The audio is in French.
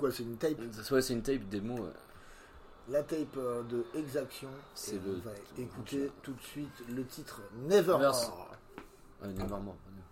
quoi, c'est une tape? Ouais, c'est une tape démo. La tape de Exaction. C'est et le. on va écouter tout de suite le titre Nevermore. Nevermore.